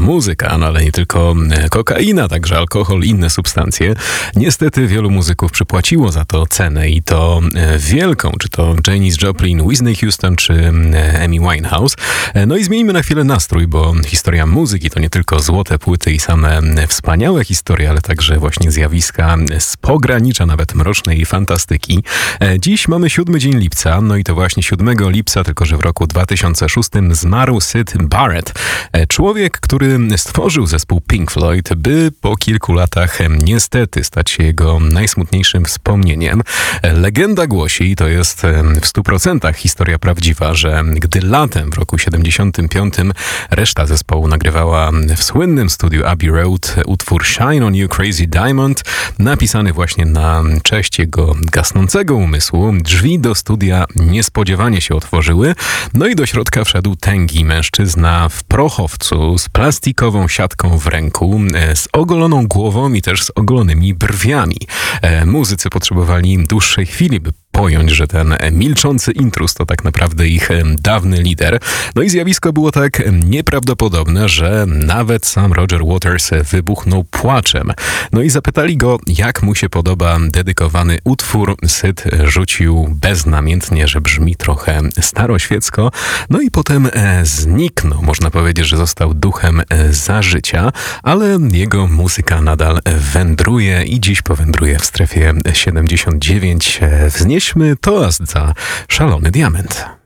muzyka, no ale nie tylko kokaina, także alkohol, inne substancje. Niestety wielu muzyków przypłaciło za to cenę i to wielką, czy to Janis Joplin, Whitney Houston, czy Amy Winehouse. No i zmienimy na chwilę nastrój, bo historia muzyki to nie tylko złote płyty i same wspaniałe historie, ale także właśnie zjawiska z pogranicza nawet mrocznej fantastyki. Dziś mamy 7 dzień lipca, no i to właśnie 7 lipca, tylko że w roku 2006 zmarł Syd Barrett. Człowiek, który stworzył zespół Pink Floyd, by po kilku latach niestety stać się jego najsmutniejszym wspomnieniem. Legenda głosi, to jest w 100% historia prawdziwa, że gdy latem w roku 75 reszta zespołu nagrywała w słynnym studiu Abbey Road utwór Shine on You Crazy Diamond, napisany właśnie na cześć jego gasnącego umysłu, drzwi do studia niespodziewanie się otworzyły, no i do środka wszedł tęgi mężczyzna w prochowcu z plastikową siatką w ręku, z ogoloną głową i też z ogolonymi brwiami. Muzycy potrzebowali dłuższej chwili, by pojąć, że ten milczący intruz to tak naprawdę ich dawny lider. No i zjawisko było tak nieprawdopodobne, że nawet sam Roger Waters wybuchnął płaczem. No i zapytali go, jak mu się podoba dedykowany utwór. Syd rzucił beznamiętnie, że brzmi trochę staroświecko. No i potem zniknął. Można powiedzieć, że został duchem za życia, ale jego muzyka nadal wędruje i dziś powędruje w strefie 79. Wznieśmy toast za szalony diament.